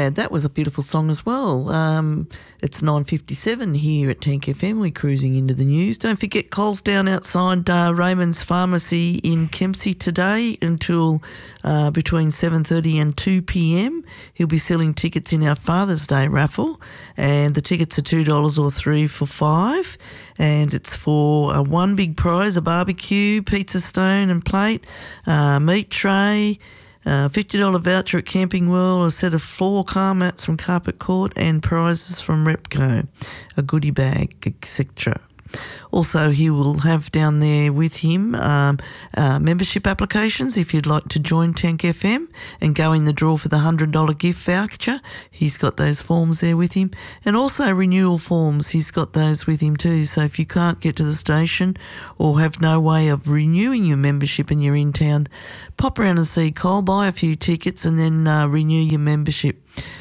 Glad. That was a beautiful song as well. It's 9:57 here at Tank FM. We're cruising into the news. Don't forget, Cole's down outside Raymond's Pharmacy in Kempsey today until between 7:30 and 2 p.m. He'll be selling tickets in our Father's Day raffle, and the tickets are $2 or 3 for $5, and it's for one big prize, a barbecue, pizza stone and plate, meat tray, $50 voucher at Camping World, a set of floor car mats from Carpet Court, and prizes from Repco, a goodie bag, etc. Also, he will have down there with him membership applications if you'd like to join Tank FM and go in the draw for the $100 gift voucher. He's got those forms there with him, and also renewal forms. He's got those with him too. So if you can't get to the station or have no way of renewing your membership and you're in town, pop around and see Cole, buy a few tickets and then renew your membership.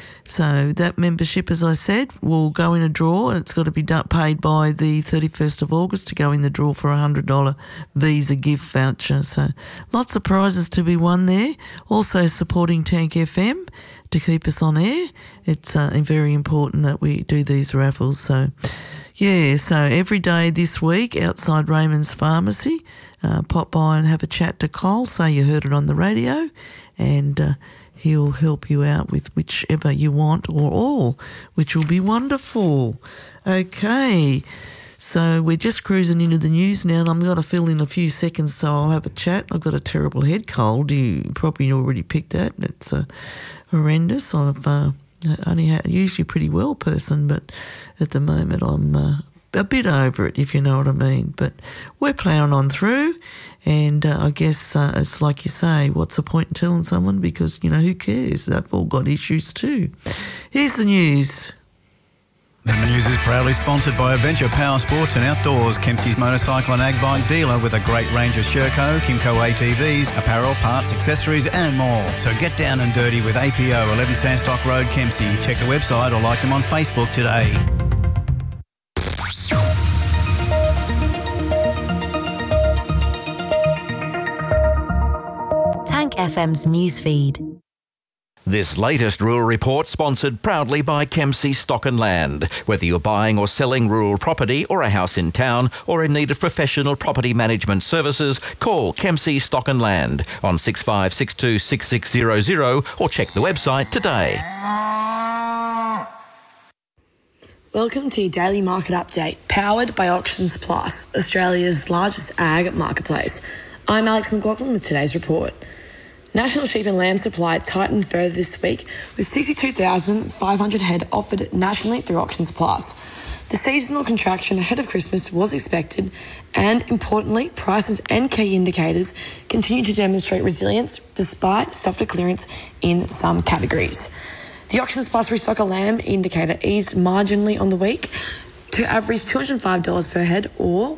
So that membership, as I said, will go in a draw, and it's got to be paid by the 31st of August to go in the draw for a $100 Visa gift voucher. So lots of prizes to be won there. Also supporting Tank FM to keep us on air. It's very important that we do these raffles. So, yeah, so every day this week outside Raymond's Pharmacy, pop by and have a chat to Cole, say you heard it on the radio, and he'll help you out with whichever you want or all, which will be wonderful. Okay, so we're just cruising into the news now, and I'm going to fill in a few seconds so I'll have a chat. I've got a terrible head cold. You probably already picked that. It's horrendous. I've usually a pretty well person, but at the moment I'm a bit over it, if you know what I mean. But we're ploughing on through. And I guess it's like you say, what's the point in telling someone? Because, who cares? They've all got issues too. Here's the news. The news is proudly sponsored by Adventure Power Sports and Outdoors, Kempsey's motorcycle and ag bike dealer with a great range of Sherco, Kimco ATVs, apparel, parts, accessories and more. So get down and dirty with APO, 11 Sandstock Road, Kempsey. Check the website or like them on Facebook today. Tank FM's newsfeed. This latest rural report sponsored proudly by Kempsey Stock and Land. Whether you're buying or selling rural property or a house in town or in need of professional property management services, call Kempsey Stock and Land on 6562 6600 or check the website today. Welcome to your Daily Market Update, powered by Auctions Plus, Australia's largest ag marketplace. I'm Alex McLaughlin with today's report. National sheep and lamb supply tightened further this week, with 62,500 head offered nationally through Auctions Plus. The seasonal contraction ahead of Christmas was expected, and importantly, prices and key indicators continue to demonstrate resilience despite softer clearance in some categories. The Auctions Plus restocker lamb indicator eased marginally on the week to average $205 per head or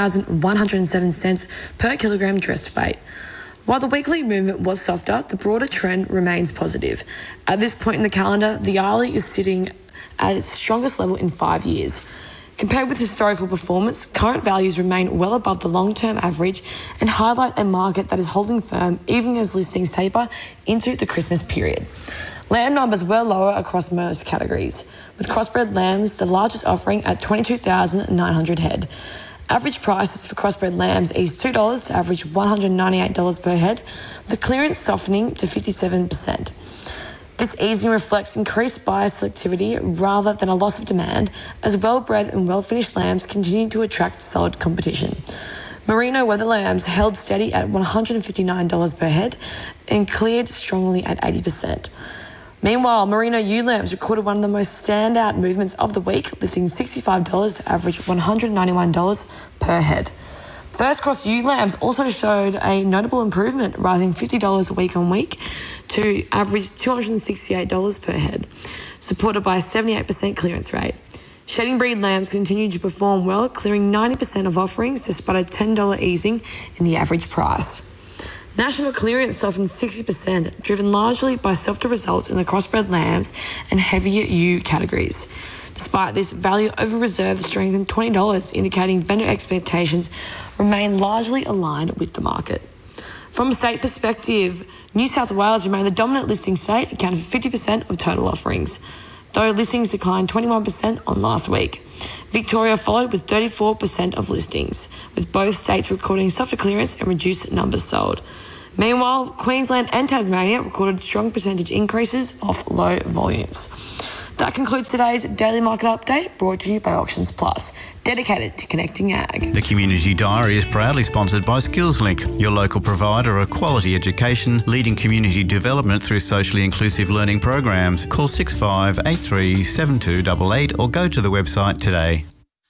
1,107 cents per kilogram dressed weight. While the weekly movement was softer, the broader trend remains positive. At this point in the calendar, the Arlie is sitting at its strongest level in 5 years. Compared with historical performance, current values remain well above the long-term average and highlight a market that is holding firm even as listings taper into the Christmas period. Lamb numbers were lower across most categories, with crossbred lambs the largest offering at 22,900 head. Average prices for crossbred lambs eased $2 to average $198 per head, with the clearance softening to 57%. This easing reflects increased buyer selectivity rather than a loss of demand, as well-bred and well-finished lambs continue to attract solid competition. Merino weather lambs held steady at $159 per head and cleared strongly at 80%. Meanwhile, Merino ewe lambs recorded one of the most standout movements of the week, lifting $65 to average $191 per head. First cross ewe lambs also showed a notable improvement, rising $50 week on week to average $268 per head, supported by a 78% clearance rate. Shedding breed lambs continued to perform well, clearing 90% of offerings despite a $10 easing in the average price. National clearance softened 60%, driven largely by softer results in the crossbred lambs and heavier ewe categories. Despite this, value over reserve strengthened $20, indicating vendor expectations remain largely aligned with the market. From a state perspective, New South Wales remained the dominant listing state, accounting for 50% of total offerings, though listings declined 21% on last week. Victoria followed with 34% of listings, with both states recording softer clearance and reduced numbers sold. Meanwhile, Queensland and Tasmania recorded strong percentage increases off low volumes. That concludes today's Daily Market Update, brought to you by Auctions Plus, dedicated to connecting ag. The Community Diary is proudly sponsored by SkillsLink, your local provider of quality education, leading community development through socially inclusive learning programs. Call 6583 7288 or go to the website today.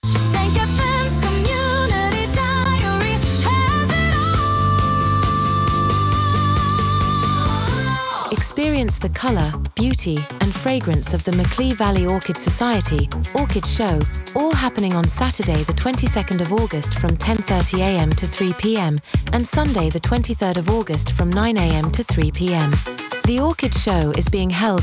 Experience the colour, beauty and fragrance of the Macleay Valley Orchid Society Orchid Show, all happening on Saturday the 22nd of August from 10:30am to 3pm and Sunday the 23rd of August from 9am to 3pm. The Orchid Show is being held